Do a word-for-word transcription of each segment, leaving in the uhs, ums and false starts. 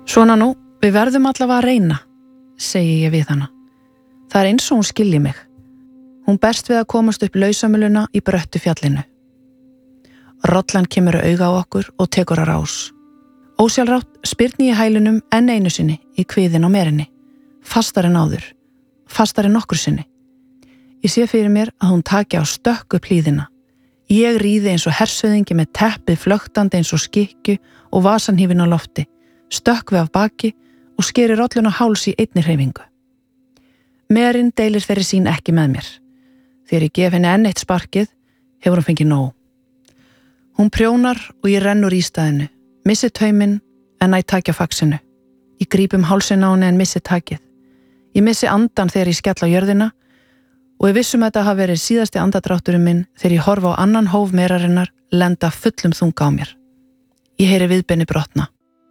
Svona nú, við verðum allavega að reyna, segi ég við hana. Það er eins og hún skilji mig. Hún berst við að komast upp lausamöluna í bröttu fjallinu. Rollan kemur auga á okkur og tekur að rás. Ósjálfrátt spyrni ég hælunum enn einu sinni í kviðin á merinni. Fastar en áður. Fastar en nokkur sinni. Ég sé fyrir mér að hún taki á stökk upp hlíðina. Ég ríði eins og hersöðingi með teppið flöktandi eins og skikju og vasanhífin á lofti, stökk við af baki og skeri rollun á háls í einni hreyfingu. Merin deilir þeirri sín ekki með mér. Þegar ég gef henni enn eitt sparkið, hefur hún fengið nóg. Hún prjónar og ég renn úr ístæðinu, missi tauminn en næ takja faxinu. Ég gríp um hálsin á henni en missi takið. Ég missi andan þegar ég skell á jörðina og ég vissum að þetta hafi verið síðasti andadrátturinn minn þegar ég horfa á annan hóf merarinnar lenda fullum þunga á mér. Ég heyri viðbeinið brotna.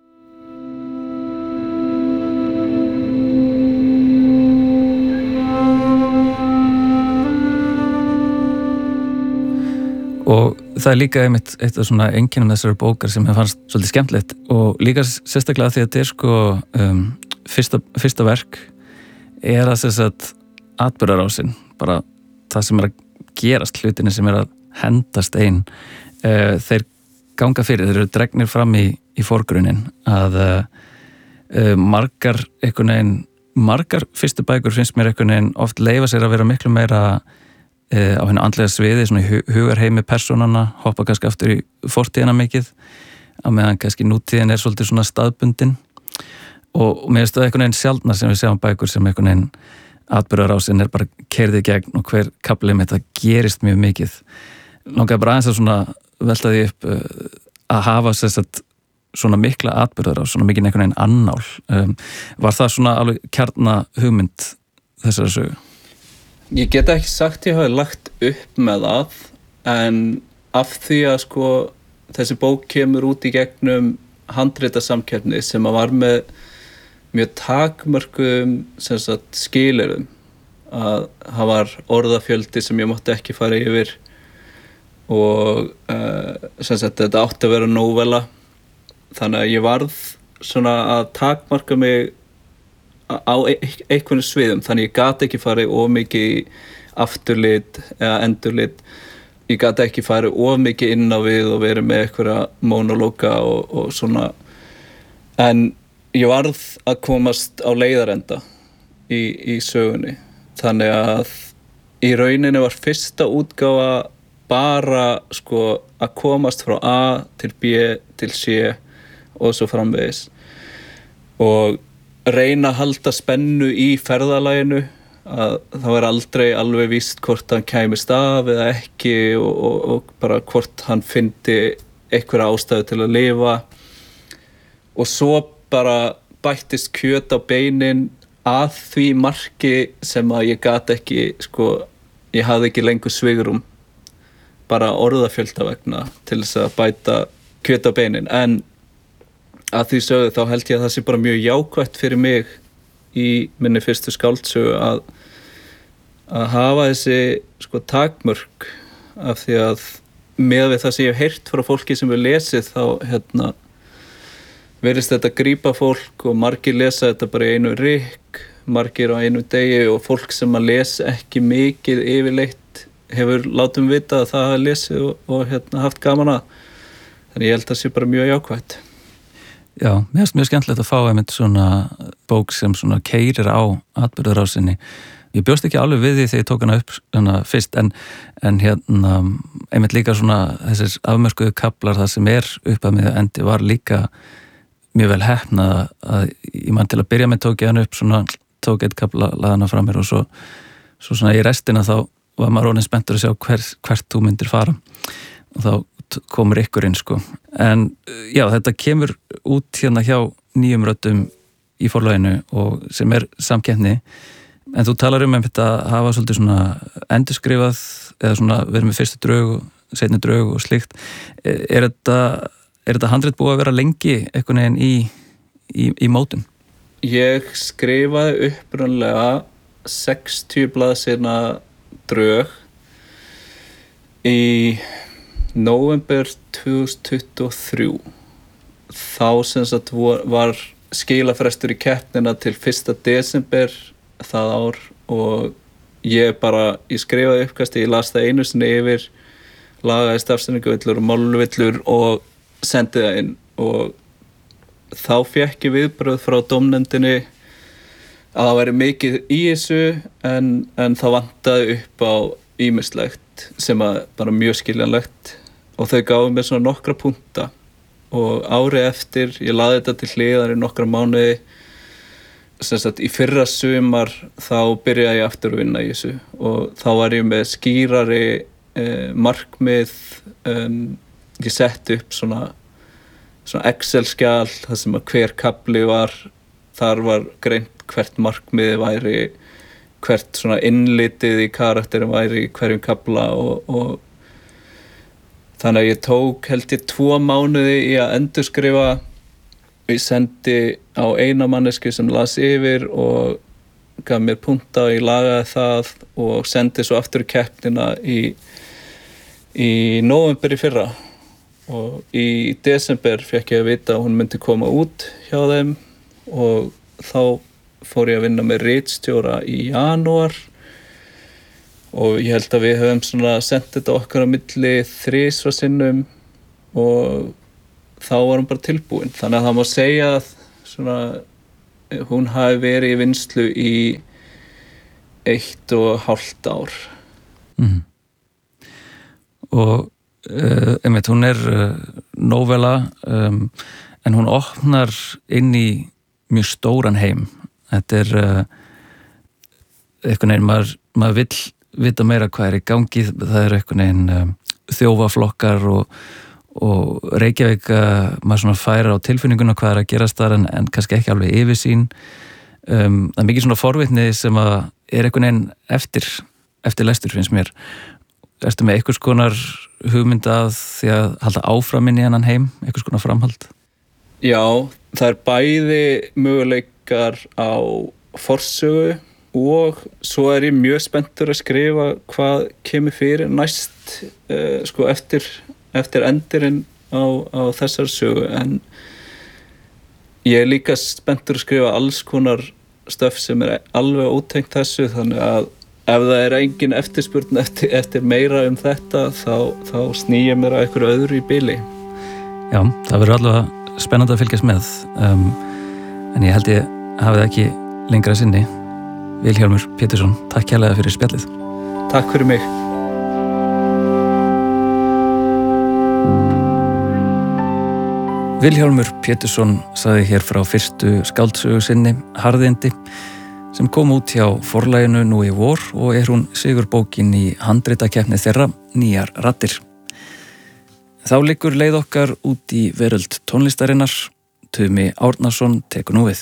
Og það er líka einmitt eitt af svona einkennum þessari bókar sem ég fannst svolítið skemmtilegt og líka sérstaklega því að þetta er sko um, fyrsta, fyrsta verk er að þess að atburðarásin, bara það sem er að gerast, hlutinni sem er að hendast einn, uh, þeir ganga fyrir, þeir eru dregnir fram í, í forgrunnin að uh, uh, margar einhvern veginn, margar fyrstu bækur finnst mér einhvern veginn oft leyfa sér að vera miklu meira uh, á hennu andlega sviði, svona í hugarheimi persónanna, hoppa kannski aftur í fortíðina mikið, á meðan kannski nútíðin er svolítið svona staðbundin og, og mér finnst það einhvern veginn sjaldnar sem við sjáum bækur sem einhvern veginn atburðarásin er bara keyrði gegn og hver kafli með þetta gerist mjög mikið. Langaði bara aðeins að svona velta því upp uh, að hafa sérstætt svona mikla atburðarás, svona mikið einhvern veginn annál. Um, var það svona alveg kjarna hugmynd þessari sögu? Ég get ekki sagt ég hafi lagt upp með það, en af því að sko þessi bók kemur út í gegnum handritasamkeppni sem að var með mjög takmörkum sem sagt skilyrðum, að það var orðafjöldi sem ég mátti ekki fara yfir og uh, sem sagt þetta átti að vera nóvella, þannig að ég varð svona að takmarka mig á einhvern sviðum, þannig ég gat ekki farið of mikið í afturlit eða endurlit, ég gat ekki farið of mikið inn á við og verið með einhverja monologa og, og svona, en ég varð að komast á leiðarenda í, í sögunni, þannig að í rauninni var fyrsta útgáfa bara sko að komast frá A til B til C og svo framvegis og reyna að halda spennu í ferðalaginu, að það var aldrei alveg víst hvort hann kæmist af eða ekki og, og, og bara hvort hann fyndi einhverja ástæðu til að lifa og svo bara bættist kjöt á beinin að því marki sem að ég gat ekki, sko, ég hafði ekki lengur svigrúm bara orðafjölda vegna til þess að bæta kjöt á beinin, en að því sögðu þá held ég að það sé bara mjög jákvætt fyrir mig í minni fyrstu skáldsögu að að hafa þessi sko takmörk, af því að með við það sem ég hef heyrt frá fólki sem við lesið þá hérna verðist þetta grípa fólk og margir lesa þetta bara í einu rykk, margir á einu degi og fólk sem að lesa ekki mikið yfirleitt hefur látum vita að það hafa lesið og, og hérna, haft gaman að. Þannig ég held að það sé bara mjög jákvætt. Já, mér finnst mjög skemmtilegt að fá einmitt svona bók sem svona keyrir á atburðarásinni. Ég bjóst ekki alveg við því þegar ég tók hana upp hana fyrst, en, en hérna einmitt líka svona þessir afmörkuðu kaflar það sem er upp að miða endi var líka mjög vel heppnað að ég man til að byrja með tók ég hann upp svona, tók eitt kafla, laði hana frá mér og svo, svo svona í restina þá var maður orðinn spenntur að sjá hver, hvert þú myndir fara og þá komur ykkur inn sko. En já, þetta kemur út hérna hjá Nýjum röddum í forlaginu og sem er samkeppni, en þú talar um einmitt að hafa svolítið svona endurskrifað eða svona verið með fyrstu drög og seinni drög og slíkt. Er þetta Er þetta handrit búið að vera lengi einhvern veginn í, í, í mótun? Ég skrifaði upprunalega sextíu blaðsíðna drög í nóvember tvö þúsund tuttugu og þrjú. Þá sem sagt var skilafrestur í keppnina til fyrsta desember það ár og ég bara, ég skrifaði uppkasti, ég las það einu sinni yfir, lagaði stafsetningavillur og málvillur og sendi það inn og þá fékk ég viðbrögð frá dómnefndinni að það væri mikið í þessu en, en það vantaði upp á ýmislegt sem að bara mjög skiljanlegt og þau gáðu mér svona nokkra punkta og árið eftir, ég laði þetta til hliðar í nokkra mánuði sem sagt í fyrra sumar þá byrjaði ég aftur að vinna í þessu og þá var ég með skýrari eh, markmið um, ég setti upp svona, svona Excel-skjal þar sem að hver kafli var þar var greint hvert markmiði væri hvert svona innlitið í karakterin væri í hverjum kafla og, og þannig að ég tók held ég tvo mánuði í að endurskrifa ég sendi á eina mannesku sem las yfir og gaf mér punkta og ég lagaði það og sendi svo aftur í keppnina í, í nóvember í fyrra og í desember fékk ég að vita að hún myndi koma út hjá þeim og þá fór ég að vinna með ritstjóra í janúar og ég held að við höfum svona sent þetta okkar á milli þrisvar sinnum og þá var hún bara tilbúin. Þannig að það má segja að svona, hún hafi verið í vinnslu í eitt og hálft ár. Mm. Og uh, einmitt, hún er uh, novella um, en hún opnar inn í mjög stóran heim. Þetta er uh, einhvern veginn, maður, maður vill vita meira hvað er í gangi. Það er einhvern veginn um, þjófaflokkar og og Reykjavík, uh, maður svona færir á tilfinninguna hvað er að gerast þar en, en kannski ekki alveg yfirsýn. Um, það er mikið svona forvitni sem að er einhvern veginn eftir, eftir lestur finnst mér. Ertu með einhvers konar hugmynd að því að halda áfram inn í hennan heim, einhvers konar framhald? Já, það er bæði möguleikar á forsögu og svo er ég mjög spenntur að skrifa hvað kemur fyrir næst uh, sko eftir eftir endirinn á, á þessar sögu en ég er líka spenntur að skrifa alls konar stöf sem er alveg ótengt þessu þannig að ef það er engin eftirspurn eftir, eftir meira um þetta þá, þá snýja mér að einhverju öðru í bili. Já, það verður alveg spennandi að fylgjast með um, en ég held ég hafið ekki lengra sinni. Vilhjálmur Pétursson, takk kærlega fyrir spjallið. Takk fyrir mig. Vilhjálmur Pétursson sagði hér frá fyrstu skáldsögu sinni Harðindi sem kom út hjá Forlaginu nú í vor og er hún sigurbókin í handritakeppni þeirra Nýjar raddir. Þá liggur leið okkar út í veröld tónlistarinnar. Tumi Árnason tekur nú við.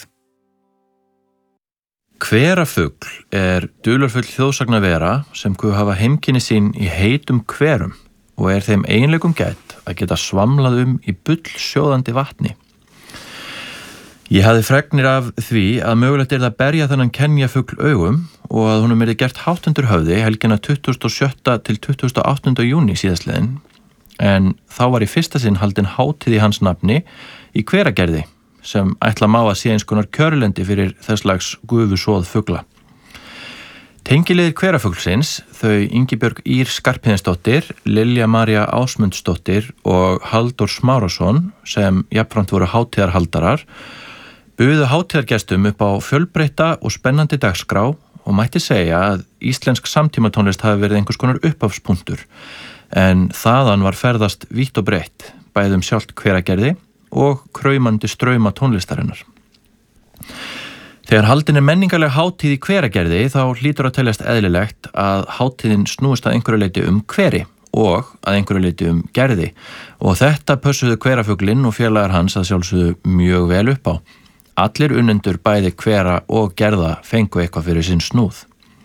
Hverafugl er dularfull þjóðsagnavera sem kuð hafa heimkynni sín í heitum hverum og er þeim eiginleikum gætt að geta svamlað um í bullsjóðandi vatni. Ég hafði fregnir af því að mögulegt er að berja þennan kenjafugl augum og að honum yrði gert hátt undir höfði helgina tuttugasta og sjötta til tuttugasta og áttunda júní síðastliðin en þá var í fyrsta sinn haldin hátíð í hans nafni í Hveragerði sem ætla má að sé eins konar kjörlendi fyrir þess slags gufusóð fugla. Tengilegir hverafuglsins, þau Ingibjörg Ýr Skarphéðinsdóttir, Lilja María Ásmundsdóttir og Halldór Smárasson, sem jafnframt voru hátíðarhaldarar, buðu hátíðargestum upp á fjölbreytta og spennandi dagskrá og mætti segja að íslensk samtímatónlist hafi verið einhvers konar upphafspunktur, en þaðan var ferðast vítt og breytt, bæði um sjálft Hveragerði og kraumandi strauma tónlistarinnar. Þegar haldin er menningarleg hátíð í Hveragerði þá hlýtur að teljast eðlilegt að hátíðin snúist að einhverju leyti um hveri og að einhverju leyti um gerði og þetta pössuðu hverafuglinn og félagar hans að sjálfsögðu mjög vel upp á. Allir unnendur bæði hvera og gerða fengu eitthvað fyrir sinn snúð.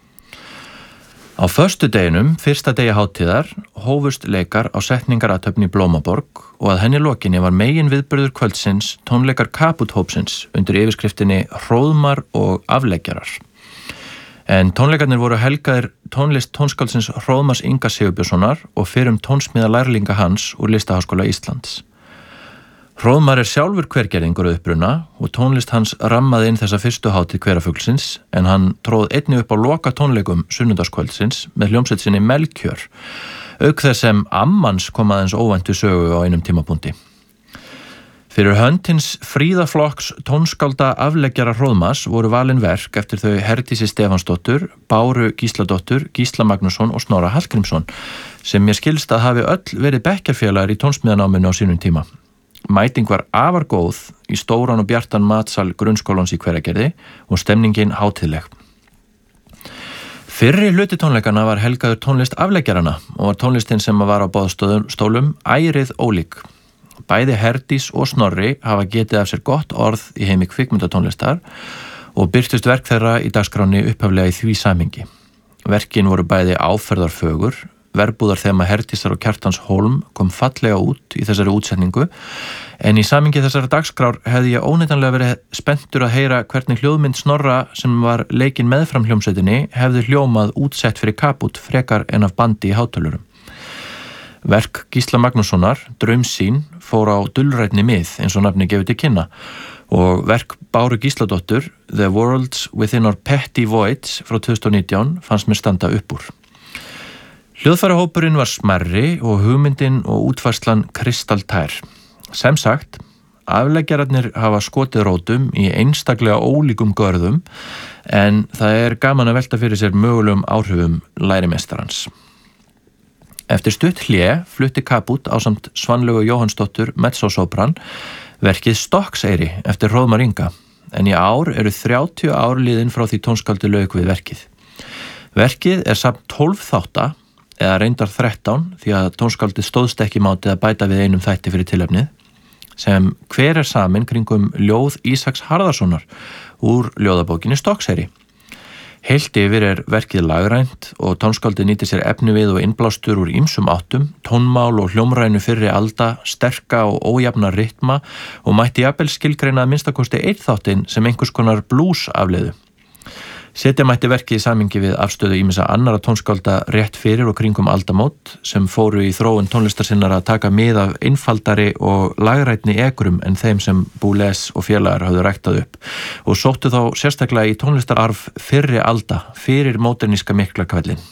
Á föstudeginum, fyrsta degi hátíðar, hófust leikar á setningarathöfn í Blómaborg og að henni lokinni var megin viðburður kvöldsins tónleikar Kaputhópsins undir yfirskriftinni Hróðmar og afleggjarar. En tónleikarnir voru helgaðir tónlist tónskáldsins Hróðmars Inga Sigurbjörnssonar og fyrrum tónsmíða lærlinga hans úr Listaháskóla Íslands. Hróðmar er sjálfur hvergerðingur að uppruna og tónlist hans rammaði inn þessa fyrstu hátíð hverafuglsins en hann tróð einnig upp á loka tónleikum sunnudagskvöldsins með hljómsveit sinni Melkjör, auk þess sem ammans kom aðeins óvæntu sögu á einum tímapunkti. Fyrir hönd hins Fríðaflokks tónskálda afleggjara Hróðmars voru valin verk eftir þau Herdísi Stefansdóttur, Báru Gísladóttur, Gísla Magnússon og Snorra Hallgrímsson sem mér skilst að hafi öll verið bekkjarfélagar í tónsmíðanáminu á sínum tíma. Mæting var afar góð í stóran og bjartan matsal grunnskólans í Hveragerði og stemningin hátíðleg. Fyrri hluti tónleikana var helgaður tónlist afleggjarana og var tónlistin sem var á boðstólum ærið ólík. Bæði Herdís og Snorri hafa getið af sér gott orð í heimi kvikmyndatónlistar og birtust verk þeirra í dagskráni upphaflega í því samhengi. Verkin voru bæði áferðarfögur, verbúðar þema Herdísar og Kjartans Hólm kom fallega út í þessari útsetningu en í samhengi þessari dagskrár hefði ég óneitanlega verið spenntur að heyra hvernig hljóðmynd Snorra sem var leikin meðfram hljómsveitinni hefði hljómað útsett fyrir kaput frekar en af bandi í hátölurum. Verk Gísla Magnússonar, Draumsýn, fór á dulrænni mið eins og nafni gefur til kynna og verk Báru Gísladóttur, The Worlds Within Our Petty Voids frá tvö þúsund og nítján fannst mér standa upp úr. Hljóðfærahópurinn var smærri og hugmyndin og útfærslan kristaltær. Sem sagt, afleggjararnir hafa skotið rótum í einstaklega ólíkum görðum en það er gaman að velta fyrir sér mögulegum áhrifum lærimestarans. Eftir stutt hlé flutti kaput ásamt Svanlaugu Jóhannsdóttur mezzosopran verkið Stokkseyri eftir Hróðmar Inga en í ár eru þrjátíu ár liðin frá því tónskáldi lauk við verkið. Verkið er samt tólf þátta eða reyndar þrettán því að tónskáldið stóðst ekki mátið að bæta við einum þætti fyrir tilefnið sem hver er samin kringum ljóð Ísaks Harðarssonar úr ljóðabókinni Stokkseyri. Heilt yfir er verkið lagrænt og tónskáldið nýtir sér efni við og innblástur úr ýmsum áttum, tónmál og hljómrænu fyrri alda, sterka og ójafna rytma og mætti jafnvel skilgreina að minnstakosti einn þáttinn sem einhvers konar blues afleiðu. Setja mætti verkið í samhengi við afstöðu ýmissa annara tónskálda rétt fyrir og kringum aldamót sem fóru í þróun tónlistarsinnar að taka mið af einfaldari og lagrænni ekrum en þeim sem Boulez og félagar höfðu ræktað upp og sóttu þá sérstaklega í tónlistararf fyrri alda fyrir móderníska miklakvællin.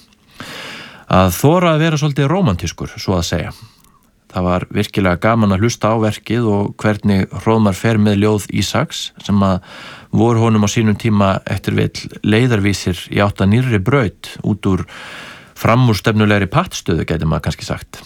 Að þora að vera svolítið rómantískur, svo að segja. Það var virkilega gaman að hlusta á verkið og hvernig Hróðmar fer með ljóð Ísaks sem að voru honum á sínum tíma eftir vill leiðarvísir í átt að nýrri braut út úr framúrstefnulegri pattstöðu, gæti maður kannski sagt.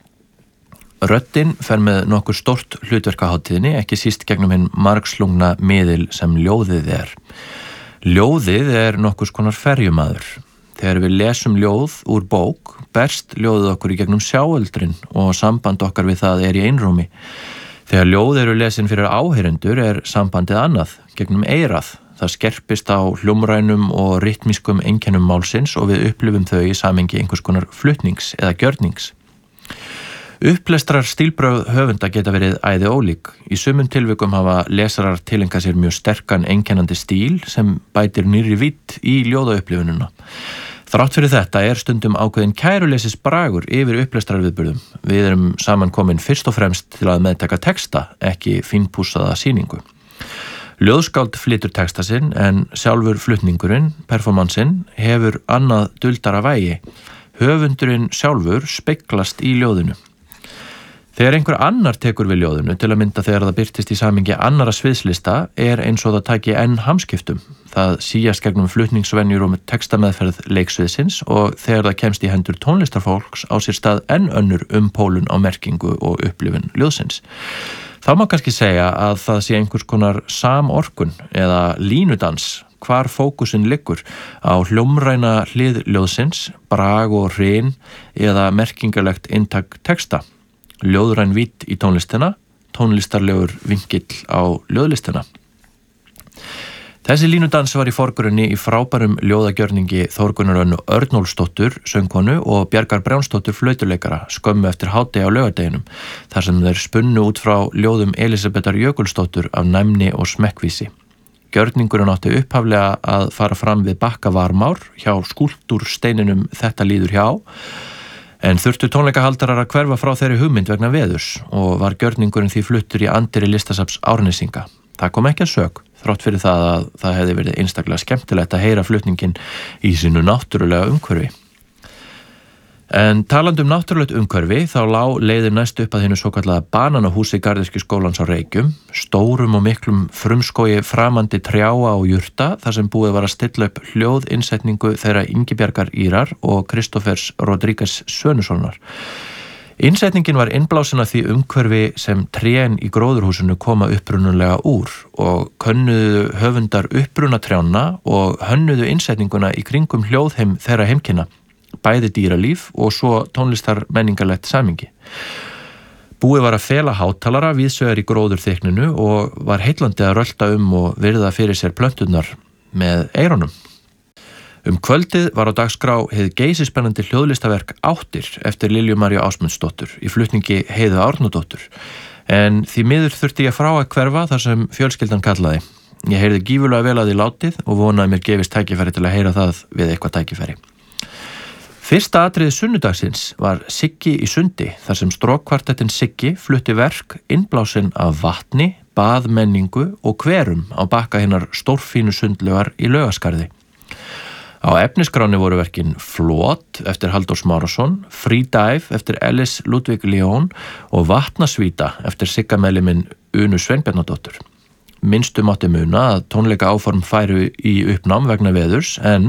Röddin fer með nokkur stórt hlutverkahátíðinni, ekki síst gegnum hinn margslungna miðil sem ljóðið er. Ljóðið er nokkurs konar ferjumaður. Þegar við lesum ljóð úr bók, berst ljóðið okkur í gegnum sjáöldrin og samband okkar við það er í einrúmi. Þegar ljóð eru lesin fyrir áheyrendur er sambandið annað, gegnum eyrað. Það skerpist á hljómrænum og rytmískum einkennum málsins og við upplifum þau í samhengi einhvers konar flutnings eða gjörnings. Upplestrar stílbrögð höfunda geta verið æði ólík. Í sumum tilvikum hafa lesarar tilengað sér mjög sterkan einkennandi stíl sem bætir nýrri vídd í ljóðaupplifununa. Þrátt fyrir þetta er stundum ákveðin kærulesis bragur yfir upplestrarviðburðum. Við erum saman komin fyrst og fremst til að meðtaka texta, ekki fínpússaða sýningu. Ljóðskáld flytur texta sinn en sjálfur flutningurinn, performansinn, hefur annað duldara vægi. Höfundurinn sjálfur speglast í ljóðinu. Þegar einhver annar tekur við ljóðinu, til að mynda þegar það birtist í samhengi annara sviðslista, er eins og það taki enn hamskiptum. Það síjast gegnum flutningsvenjur og með textameðferð leiksviðsins og þegar það kemst í hendur tónlistarfólks á sér stað enn önnur umpólun á merkingu og upplifun ljóðsins. Þá má kannski segja að það sé einhvers konar samorkun eða línudans, hvar fókusinn liggur á hljómræna hlið ljóðsins, brag og hrein eða merkingalegt inntak texta. Ljóðræn vídd í tónlistina, tónlistarlegur vinkill á ljóðlistina. Þessi línudans var í forgrunni í frábærum ljóðagjörningi Þórgunnar Önnu Örnólfsdóttur, söngkonu og Bjargar Brjánsdóttur flautuleikara skömmu eftir hádegi á laugardeginum, þar sem þeir spunnu út frá ljóðum Elísabetar Jökulsdóttur af næmni og smekkvísi. Gjörningurinn átti upphaflega að fara fram við Bakka Varmár hjá skúlptúrsteininum Þetta líður hjá, En þurftu tónleikahaldarar að hverfa frá þeirri hugmynd vegna veðurs og var gjörningurinn því fluttur í anddyri Listasafns Árnesinga. Það kom ekki að sök, þrátt fyrir það að það hefði verið einstaklega skemmtilegt að heyra flutningin í sínu náttúrulega umhverfi. En talandi um náttúrulegt umhverfi þá lá leiðir næst upp að hinu svokallaða bananahúsi Garðyrkjuskólans á Reykjum, stórum og miklum frumskógi framandi trjáa og jurta þar sem búið var að stilla upp hljóðinnsetningu þeirra Ingibjargar Írar og Kristófers Rodríguez Sönussonar. Innsetningin var innblásin af því umhverfi sem trén í gróðurhúsinu koma upprunalega úr og könnuðu höfundar upprunatrjánna og hönnuðu innsetninguna í kringum hljóðheim þeirra heimkynna, bæði dýralíf og svo tónlistar menningarlegt samingi. Búið var að fela hátalara víðsvegar í gróðurþykninu og var heillandi að rölta um og virða fyrir sér plönturnar með eyrunum. Um kvöldið var á dagskrá hið geysispennandi hljóðlistaverk Áttir eftir Lilju Maríu Ásmundsdóttur í flutningi Heiðu Árnadóttur, en því miður þurfti ég frá að hverfa þar sem fjölskyldan kallaði. Ég heyrði gífurlega vel að því látið og vonaði mér gefist tækifæri til að heyra það við eitthvað tækifæri. Fyrsta atriði sunnudagsins var Siggi í sundi, þar sem strókkvartettin Siggi flutti verk innblásinn af vatni, baðmenningu og hverum á bakka hinnar stórfínu sundlaugar í Laugaskarði. Á efnisskráni voru verkin Flot eftir Halldór Smárason, Free Dive eftir Ellis Ludvig León og Vatnasvíta eftir Siggameliminn Unu Sveinbjarnadóttur. Minnstum átti muna að tónleika áform færu í uppnám vegna veðurs en